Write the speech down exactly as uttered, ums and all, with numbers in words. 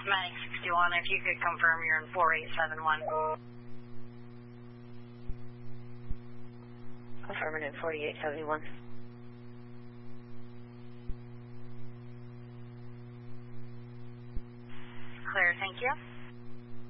Manic sixty-one, if you could confirm you're in four eight seven one. Affirmative, forty-eight seventy-one. Clear, thank you.